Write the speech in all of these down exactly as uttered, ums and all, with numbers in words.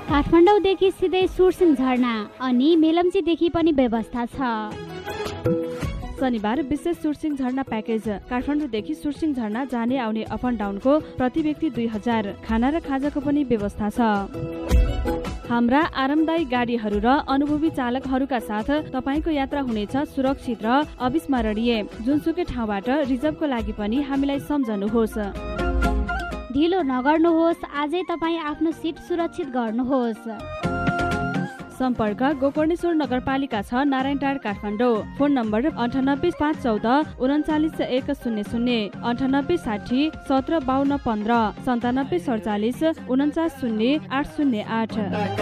काठमाडौँदेखि सिधै सुरसिङ झरना अनि मेलम्चीदेखि पनि व्यवस्था छ। शनिबार विशेष सुरसिङ झरना प्याकेज। काठमाडौँदेखि सुरसिङ झरना जाने आउने अप एन्ड डाउनको प्रति व्यक्ति दुई हजार। खाना र खाजाको पनि व्यवस्था छ। हाम्रा आरामदायी गाडीहरू र अनुभवी चालकहरूका साथ तपाईँको यात्रा हुनेछ सुरक्षित र अविस्मरणीय। जुनसुकै ठाउँबाट रिजर्भको लागि पनि हामीलाई सम्झनुहोस्। ढिलो नगर्नुहोस्, आजै तपाईँ आफ्नो सिट सुरक्षित गर्नुहोस्। सम्पर्क गोकर्णेश्वर नगरपालिका छ, नारायणटार, काठमाडौँ। फोन नम्बर अन्ठानब्बे पाँच चौध उन्चालिस एक शून्य शून्य, अन्ठानब्बे साठी सत्र बाहन्न पन्ध्र, सन्तानब्बे सडचालिस उन्चास शून्य आठ शून्य आठ।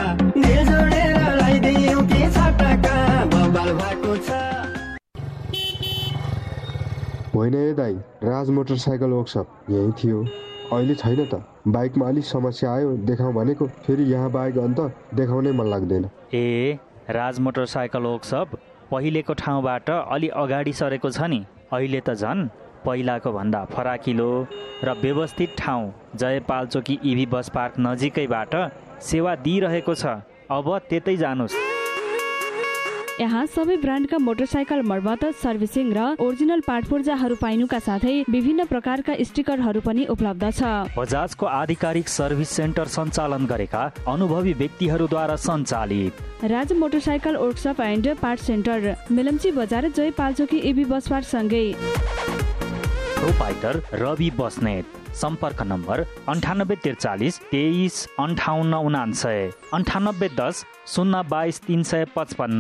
होइन ए दाइ, राज मोटरसाइकल वर्कसप यही थियो, अहिले छैन त। बाइकमा अलिक समस्या आयो, देखाउँ भनेको, फेरि यहाँ बाइक अन्त देखाउनै मन लाग्दैन। ए राज मोटरसाइकल वर्कसप पहिलेको ठाउँबाट अलि अगाडि सरेको छ नि। अहिले त झन् पहिलाको भन्दा फराकिलो र व्यवस्थित ठाउँ जयपालचोकी इभी बस पार्क नजिकैबाट सेवा दिइरहेको छ। अब त्यतै जानुस्। यहाँ सबै ब्रान्डका मोटरसाइकल मर्मत, सर्भिसिङ र ओरिजिनल पार्ट पूर्जाहरू पाइनुका साथै विभिन्न प्रकारका स्टिकरहरू पनि उपलब्ध छ। बजाजको आधिकारिक सर्भिस सेन्टर सञ्चालन गरेका अनुभवी व्यक्तिहरूद्वारा सञ्चालित राज motorcycle workshop and part centre, Melamchi बजार, जयपालचोकी इभी बस पार्क सँगै। प्रोपाइटर रवि बस्नेत। सम्पर्क नम्बर अन्ठानब्बे त्रिचालिस तेइस अन्ठाउन्न उनान्सय, अन्ठानब्बे दस शून्य बाइस तिन सय पचपन्न।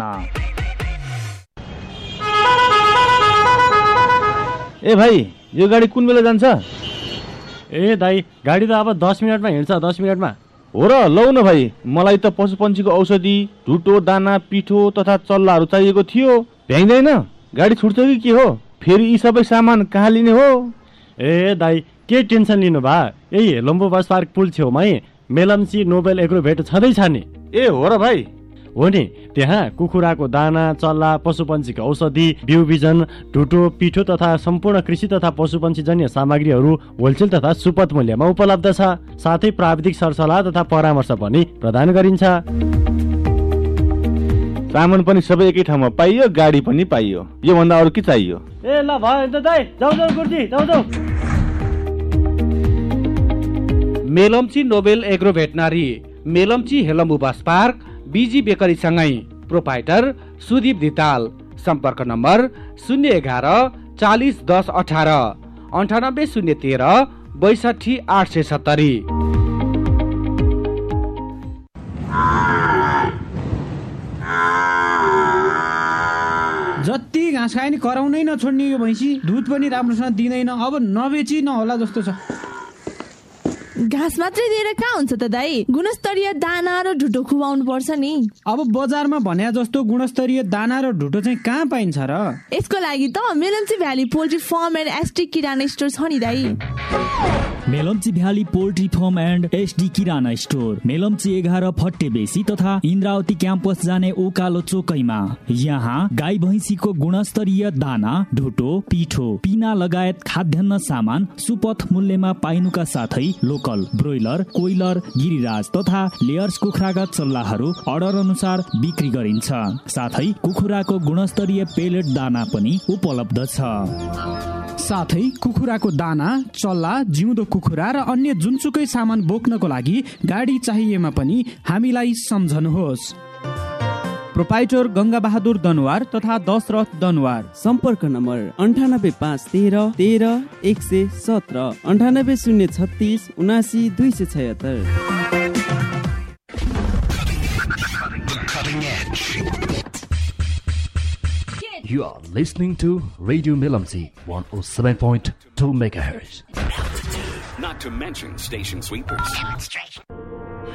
ए भाइ, यो गाडी कुन बेला जान्छ? ए दाइ, गाडी त अब दस मिनटमा हिँड्छ। दस मिनटमा हो र? लौ न भाइ, मलाई त पशुपन्छीको औषधि, ढुटो, दाना, पिठो तथा चल्लाहरू चाहिएको थियो। भ्याइँदैन? गाडी छुट्छ कि के हो? फेरि यी सबै सामान कहाँ लिने हो? ए दाइ, के टेन्सन लिनु भा, यही लम्बो बस पार्क पुल छेउमै मेलम्ची नोबेल एग्रो भेट छँदैछ नि। ए हो र भाइ? हो नि, त्यहाँ कुखुराको दाना, चल्ला, पशुपन्छीको औषधि, बिउ बिजन, ढुटो, पिठो तथा सम्पूर्ण कृषि तथा पशुपन्छी जन्य सामग्रीहरू होलसेल तथा सुपथ मूल्यमा उपलब्ध छ। साथै प्राविधिक सरसल्लाह तथा परामर्श पनि प्रदान गरिन्छ। सामान पनि सबै एकै ठाउँमा पाइयो, गाडी पनि पाइयो, योभन्दा अरू के चाहियो? ए ल भयो त दाइ, जाऊ जाऊ गुरुजी, जाऊ जाऊ। Melamchi Nobel agro भेटनारी, Melamchi Helambu bus park, busy bakery सँगै। प्रोपाइटर सुदीप धिताल। सम्पर्क नम्बर शून्य एघार चालिस दस अठार, अन्ठानब्बे शून्य तेह्र बैसठी आठ सय सत्तरी। जति घाँस खाए नि कराउनै नछोड्ने यो भैँसी, दुध पनि राम्रोसँग दिँदैन। अब नबेची नहोला जस्तो छ। घाँस मात्रै दिएर कहाँ हुन्छ त दाइ? गुणस्तरीय दाना र ढुटो खुवाउनु पर्छ नि। अब बजारमा भन्या जस्तो गुणस्तरीय दाना र ढुटो चाहिँ कहाँ पाइन्छ र? यसको लागि त Melamchi valley poultry form and SD किराना स्टोर छ नि दाइ। Melamchi valley poultry form and SD किराना स्टोर, मेलम्ची एघार फट्टे बेसी तथा इन्द्रावती क्याम्पस जाने उकालो चोकैमा। यहाँ गाई भैँसीको गुणस्तरीय दाना, ढुटो, पिठो, पिना लगायत खाद्यान्न सामान सुपथ मूल्यमा पाइनुका साथै लोकल ब्रोइलर, कोइलर, गिरिराज तथा लेयर्स कुखुराका चल्लाहरू अर्डर अनुसार बिक्री गरिन्छ। साथै कुखुराको गुणस्तरीय पेलेट दाना पनि उपलब्ध छ। साथै कुखुराको दाना, चल्ला, जिउँदो कुखुरा र अन्य जुनसुकै सामान बोक्नको लागि गाडी चाहिएमा पनि हामीलाई सम्झनुहोस्। प्रोपाइटर गंगा बहादुर दनवार तथा दशरथ दनवार। सम्पर्क नम्बर अन्ठानब्बे पाँच तेह्र तेह्र एक सय सत्र, अन्ठानब्बे शून्य छत्तिस उनासी दुई सय छयत्तर। You are listening to Radio Melamsi one oh seven point two megahertz. Not to mention station sweepers.